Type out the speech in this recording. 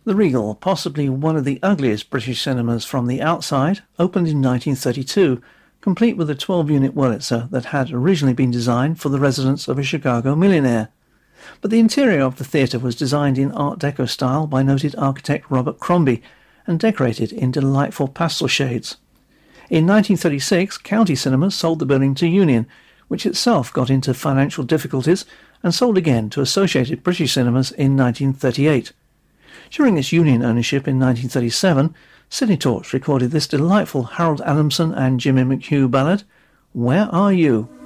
The Regal, possibly one of the ugliest British cinemas from the outside, opened in 1932, complete with a 12-unit Wurlitzer that had originally been designed for the residence of a Chicago millionaire. But the interior of the theatre was designed in Art Deco style by noted architect Robert Crombie and decorated in delightful pastel shades. In 1936, County Cinemas sold the building to Union, which itself got into financial difficulties and sold again to Associated British Cinemas in 1938. During its Union ownership in 1937, Sydney Torch recorded this delightful Harold Adamson and Jimmy McHugh ballad, Where Are You?